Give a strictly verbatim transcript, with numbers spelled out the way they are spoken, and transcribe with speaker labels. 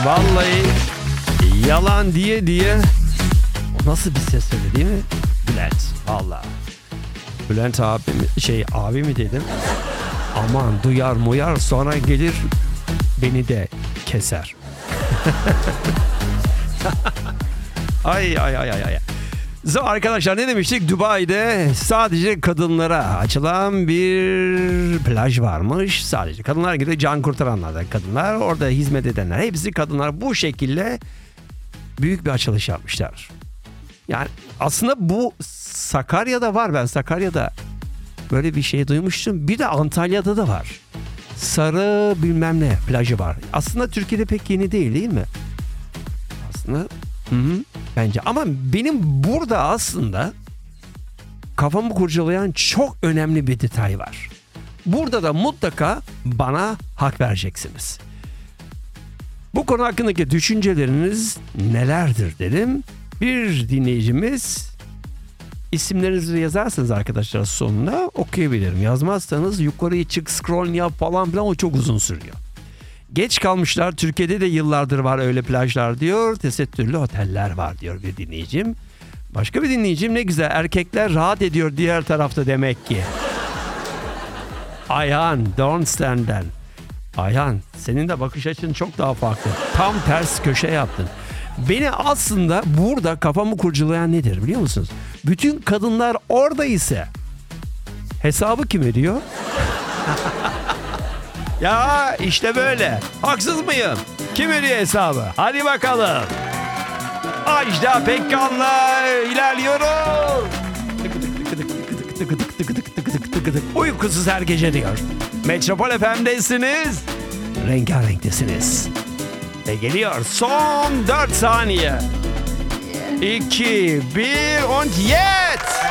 Speaker 1: Vallahi yalan diye diye nasıl bir ses öyle değil mi? Bülent. Vallahi. Bülent abi mi, şey abi mi dedim. Aman duyar muyar sonra gelir beni de keser. ay ay ay ay ay. So, arkadaşlar ne demiştik? Dubai'de sadece kadınlara açılan bir plaj varmış. Sadece kadınlar gibi can kurtaranlar kadınlar. Orada hizmet edenler hepsi kadınlar. Bu şekilde büyük bir açılış yapmışlar. Yani aslında bu Sakarya'da var. Ben Sakarya'da böyle bir şey duymuştum. Bir de Antalya'da da var. Sarı bilmem ne plajı var. Aslında Türkiye'de pek yeni değil değil mi? Aslında hı hı, bence. Ama benim burada aslında kafamı kurcalayan çok önemli bir detay var. Burada da mutlaka bana hak vereceksiniz. Bu konu hakkındaki düşünceleriniz nelerdir dedim. Bir dinleyicimiz, isimlerinizi yazarsanız arkadaşlar sonuna okuyabilirim. Yazmazsanız yukarıya çık, scroll yap falan filan, o çok uzun sürüyor. Geç kalmışlar, Türkiye'de de yıllardır var öyle plajlar diyor. Tesettürlü oteller var diyor bir dinleyicim. Başka bir dinleyicim, ne güzel erkekler rahat ediyor diğer tarafta demek ki. Ayhan Dornstein'den. Ayhan, senin de bakış açın çok daha farklı. Tam ters köşe yaptın. Beni aslında burada kafamı kurcalayan nedir biliyor musunuz? Bütün kadınlar orada ise hesabı kim ödüyor? Ya işte böyle. Haksız mıyım? Kim ödüyor hesabı? Hadi bakalım. Ajda Pekkan'la ilerliyoruz. Uykusuz her gece diyor. Metropol F M'desiniz. Rengarenktesiniz. Ve geliyor son dört saniye. iki, bir und jetzt!